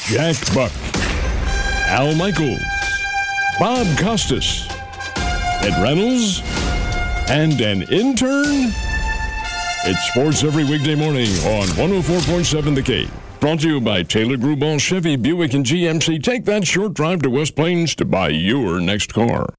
Jack Buck, Al Michaels, Bob Costas, Ed Reynolds, and an intern? It's sports every weekday morning on 104.7 The Cave. Brought to you by Taylor Grubauer, Chevy, Buick, and GMC. Take that short drive to West Plains to buy your next car.